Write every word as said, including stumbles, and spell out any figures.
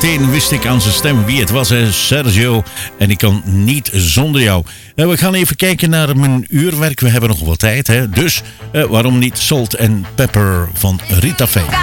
meteen wist ik aan zijn stem wie het was, hè? Sergio. En ik kan niet zonder jou. Uh, we gaan even kijken naar mijn uurwerk. We hebben nog wat tijd, hè? Dus uh, waarom niet Salt and Pepper van Rita Fey.